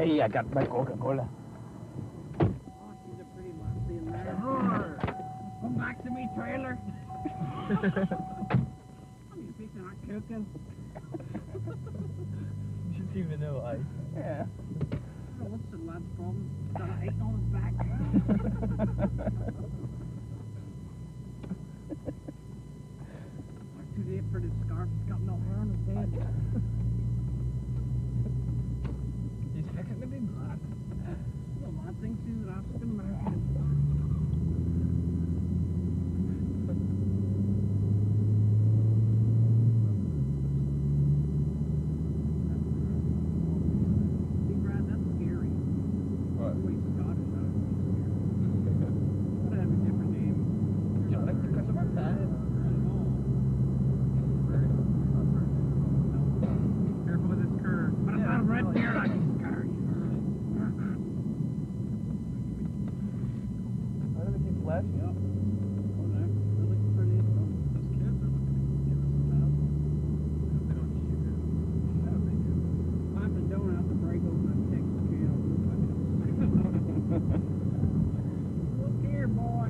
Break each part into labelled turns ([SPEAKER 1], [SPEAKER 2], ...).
[SPEAKER 1] Hey, I got my Coca-Cola.
[SPEAKER 2] Oh, she's a pretty lassie in there. Come back to me, trailer. I'm fixing our cooking.
[SPEAKER 3] You didn't even know ice.
[SPEAKER 1] Yeah.
[SPEAKER 2] Oh, what's the lad's problem? Got an 8 on his back. I'm too late for this scarf. He's got no hair on his head.
[SPEAKER 3] He's fixing to be black.
[SPEAKER 2] The lad thinks he's an African American. See, Brad, that's scary.
[SPEAKER 3] What?
[SPEAKER 2] Wait, Scottish, I don't think scary. But I have a different name.
[SPEAKER 3] Johnny, because of our time.
[SPEAKER 2] Careful with this curve. But it's not a red deer, I can scare you.
[SPEAKER 3] Why do they keep flashing?
[SPEAKER 2] Yep. Oh, that looks pretty.
[SPEAKER 3] Those kids are giving us a pass. They don't shoot it. Yeah, they do.
[SPEAKER 2] I'm the donut out the break open that Texas can. Look here, boy.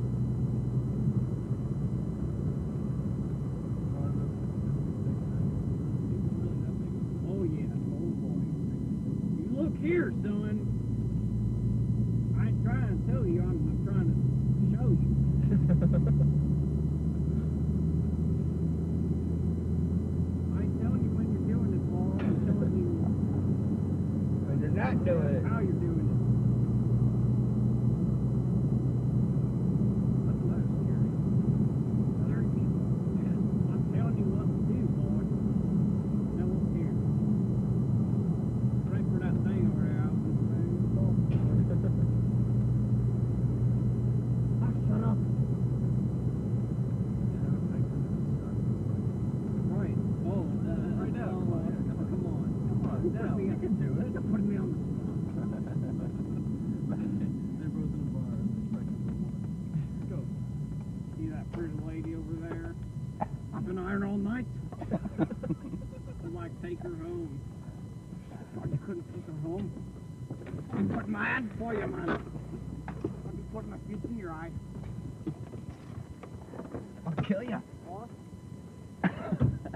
[SPEAKER 2] Oh, yeah. Oh, boy. You look here, son. I ain't trying to tell you, I'm trying to show you. I ain't telling you when you're doing it, boy. I'm telling you
[SPEAKER 3] When you're not doing it.
[SPEAKER 2] how you're doing it. That's less scary. Scary people. I'm telling you what to do, boy. Now look here. Right for that thing over there. Ah, shut up. Right. Oh,
[SPEAKER 3] Right now, come on.
[SPEAKER 2] Come on.
[SPEAKER 3] Come on, now. You can do it.
[SPEAKER 2] You're putting me on the spot.
[SPEAKER 3] They're both in the bar.
[SPEAKER 2] Let's go. See that pretty lady over there? I've been ironing all night. I'd like to take her home. Oh, you couldn't take her home? I'm putting my hand for you, man. I'll be putting my feet in your eye.
[SPEAKER 1] I'll kill you.
[SPEAKER 2] What?